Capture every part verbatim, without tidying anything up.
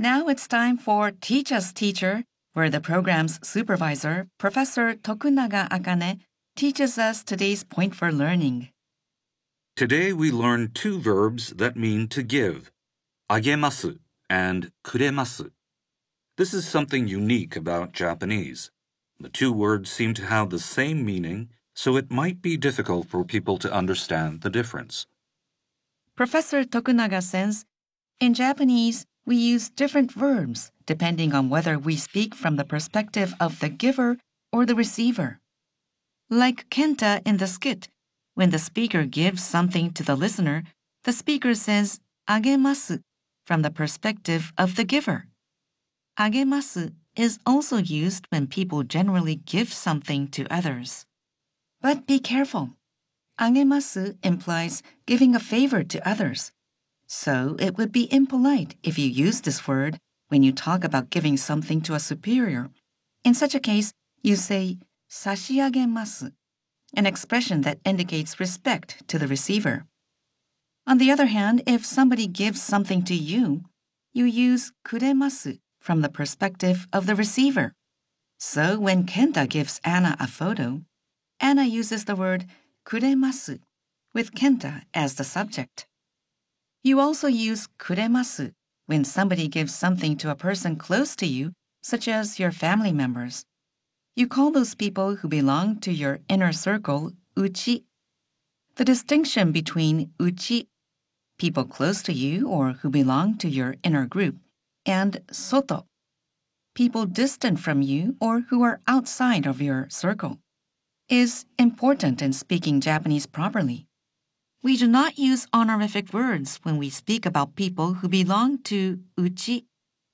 Now it's time for Teach Us Teacher, where the program's supervisor, Professor Tokunaga Akane, teaches us today's point for learning. Today we learn two verbs that mean to give, agemasu and kuremasu. This is something unique about Japanese. The two words seem to have the same meaning, so it might be difficult for people to understand the difference. Professor Tokunaga says, in Japanese, we use different verbs depending on whether we speak from the perspective of the giver or the receiver. Like Kenta in the skit, when the speaker gives something to the listener, the speaker says agemasu from the perspective of the giver. Agemasu is also used when people generally give something to others. But be careful. Agemasu implies giving a favor to others. So it would be impolite if you use this word when you talk about giving something to a superior. In such a case, you say sashiagemasu, an expression that indicates respect to the receiver. On the other hand, if somebody gives something to you, you use kuremasu from the perspective of the receiver. So when Kenta gives Anna a photo, Anna uses the word kuremasu with Kenta as the subject. You also use kuremasu when somebody gives something to a person close to you, such as your family members. You call those people who belong to your inner circle uchi. The distinction between uchi, people close to you or who belong to your inner group, and soto, people distant from you or who are outside of your circle, is important in speaking Japanese properly. We do not use honorific words when we speak about people who belong to uchi.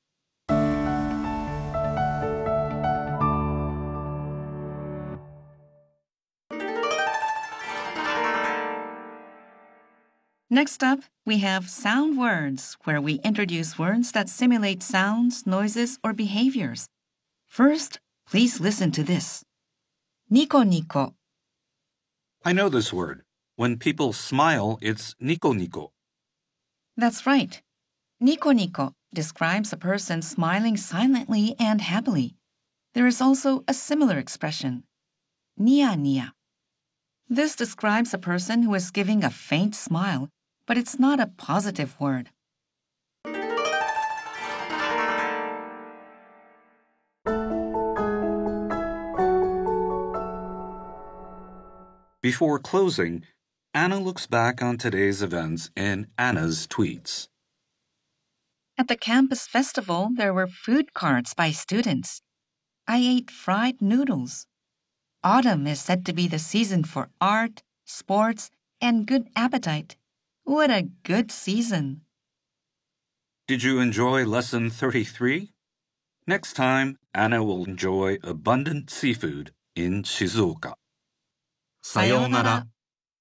Next up, we have sound words, where we introduce words that simulate sounds, noises, or behaviors. First, please listen to this. Nico nico. I know this word. When people smile, it's nico nico. That's right. Nico nico describes a person smiling silently and happily. There is also a similar expression, nia nia. This describes a person who is giving a faint smile, but it's not a positive word. Before closing, Anna looks back on today's events in Anna's tweets. At the campus festival, there were food carts by students. I ate fried noodles. Autumn is said to be the season for art, sports, and good appetite. What a good season! Did you enjoy Lesson thirty-three? Next time, Anna will enjoy abundant seafood in Shizuoka. さようなら。